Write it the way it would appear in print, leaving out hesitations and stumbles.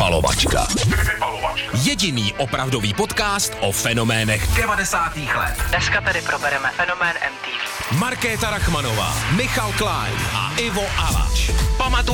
Vypalovačka. Jediný opravdový podcast o fenoménech 90. let. Dneska tedy probereme fenomén MTV. Markéta Rachmanová, Michal Klein a Ivo Alaš.